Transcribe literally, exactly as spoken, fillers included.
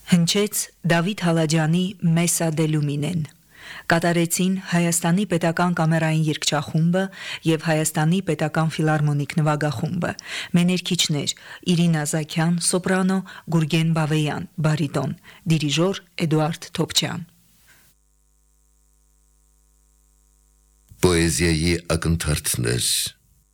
Հնչեց Դավիթ Հալաջյանի Մեսա դե Լումինեն։ Կատարեցին Հայաստանի պետական կամերային երգչախումբը և Հայաստանի պետական ֆիլհարմոնիկ նվագախումբը։ Մեներքիչներ՝ Իրինա Զաքյան, սոպրանո, Գուրգեն Բավեյան, բարիտոն, դիրիժոր Էդուարդ Թոփչյան։ Պոեզիայի ակնթարթներ